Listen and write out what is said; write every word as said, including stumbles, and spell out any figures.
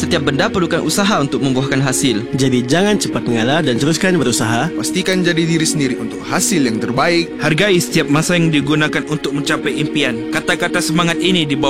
Setiap benda perlukan usaha untuk membuahkan hasil. Jadi jangan cepat mengalah dan teruskan berusaha. Pastikan jadi diri sendiri untuk hasil yang terbaik. Hargai setiap masa yang digunakan untuk mencapai impian. Kata-kata semangat ini dibawa